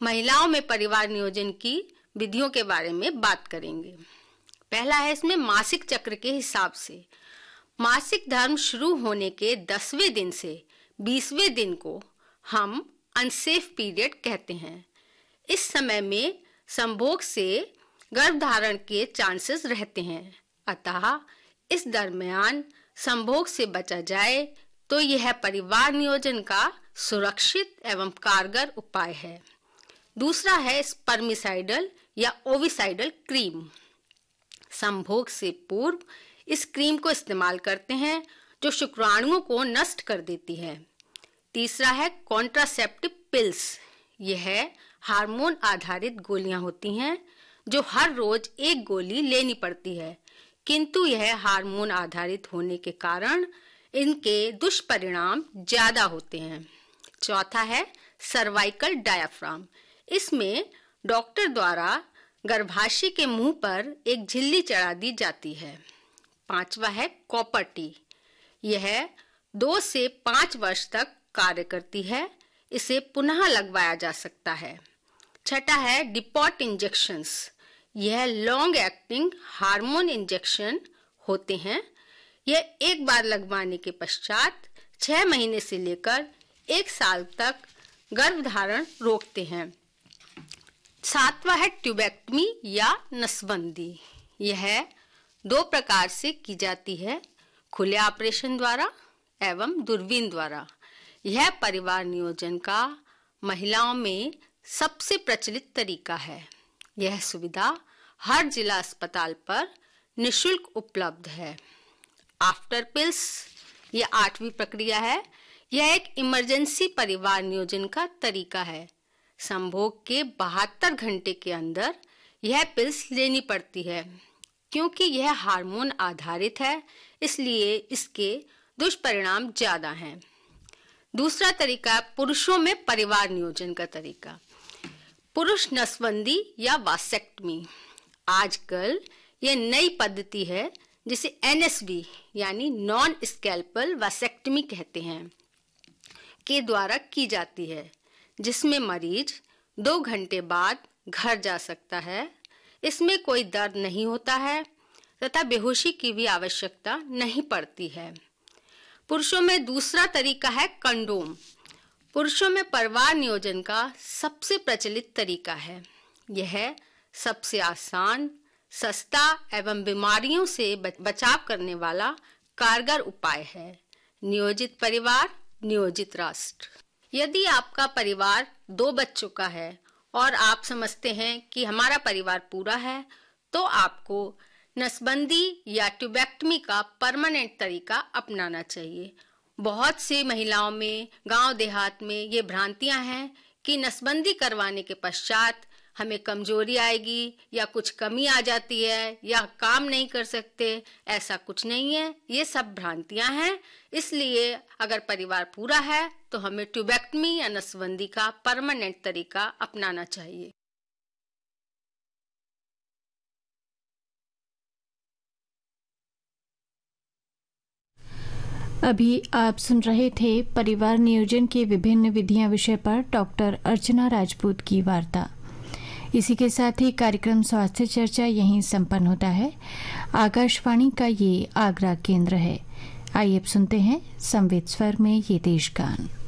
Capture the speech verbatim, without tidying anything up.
महिलाओं में परिवार नियोजन की विधियों के बारे में बात करेंगे। पहला है इसमें मासिक चक्र के हिसाब से। मासिक धर्म शुरू होने के दसवें दिन से बीसवें दिन को हम अनसेफ पीरियड कहते हैं। इस समय में संभोग से गर्भधारण के चांसेस रहते हैं, अतः इस दरमियान संभोग से बचा जाए तो यह परिवार नियोजन का सुरक्षित एवं कारगर उपाय है। दूसरा है स्पर्मिसाइडल या ओविसाइडल क्रीम। संभोग से पूर्व इस क्रीम को इस्तेमाल करते हैं जो शुक्राणुओं को नष्ट कर देती है। तीसरा है कॉन्ट्रासेप्टिव पिल्स। यह हार्मोन आधारित गोलियां होती हैं जो हर रोज एक गोली लेनी पड़ती है, किंतु यह हार्मोन आधारित होने के कारण इनके दुष्परिणाम ज्यादा होते हैं। चौथा है सर्वाइकल डायाफ्राम। इसमें डॉक्टर द्वारा गर्भाशय के मुंह पर एक झिल्ली चढ़ा दी जाती है। पांचवा है कॉपर टी। यह दो से पांच वर्ष तक कार्य करती है, इसे पुनः लगवाया जा सकता है। छठा है डिपॉट इंजेक्शंस। यह लॉन्ग एक्टिंग हार्मोन इंजेक्शन होते हैं। यह एक बार लगवाने के पश्चात छह महीने से लेकर एक साल तक गर्भधारण रोकते हैं। सातवां है ट्यूबेक्टमी या नसबंदी। यह दो प्रकार से की जाती है, खुले ऑपरेशन द्वारा एवं दूरबीन द्वारा। यह परिवार नियोजन का महिलाओं में सबसे प्रचलित तरीका है। यह सुविधा हर जिला अस्पताल पर निशुल्क उपलब्ध है। आफ्टर पिल्स यह आठवीं प्रक्रिया है। यह एक इमरजेंसी परिवार नियोजन का तरीका है। संभोग के बहत्तर घंटे के अंदर यह पिल्स लेनी पड़ती है। क्योंकि यह हार्मोन आधारित है, इसलिए इसके दुष्परिणाम ज्यादा हैं। दूसरा तरीका पुरुषों में परिवार नियोजन का तरीका, पुरुष नसबंदी या वासेक्टमी। आजकल यह नई पद्धति है जिसे एन एस वी यानी नॉन स्कैल्पल वासेक्टमी कहते हैं, के द्वारा की जाती है, जिसमें मरीज दो घंटे बाद घर जा सकता है। इसमें कोई दर्द नहीं होता है तथा बेहोशी की भी आवश्यकता नहीं पड़ती है। पुरुषों में दूसरा तरीका है कंडोम। पुरुषों में परिवार नियोजन का सबसे प्रचलित तरीका है। यह सबसे आसान, सस्ता एवं बीमारियों से बचाव करने वाला कारगर उपाय है। नियोजित परिवार, नियोजित राष्ट्र। यदि आपका परिवार दो बच्चों का है और आप समझते हैं कि हमारा परिवार पूरा है, तो आपको नसबंदी या ट्यूबेक्टमी का परमानेंट तरीका अपनाना चाहिए। बहुत सी महिलाओं में गांव देहात में ये भ्रांतियां हैं कि नसबंदी करवाने के पश्चात हमें कमजोरी आएगी या कुछ कमी आ जाती है या काम नहीं कर सकते। ऐसा कुछ नहीं है, ये सब भ्रांतियां हैं। इसलिए अगर परिवार पूरा है तो हमें ट्यूबेक्टमी या नसबंदी का परमानेंट तरीका अपनाना चाहिए। अभी आप सुन रहे थे परिवार नियोजन की विभिन्न विधियां विषय पर डॉक्टर अर्चना राजपूत की वार्ता। इसी के साथ ही कार्यक्रम स्वास्थ्य चर्चा यहीं संपन्न होता है। आकाशवाणी का ये आगरा केंद्र है। आइए अब सुनते हैं संवेद स्वर में ये देश गान।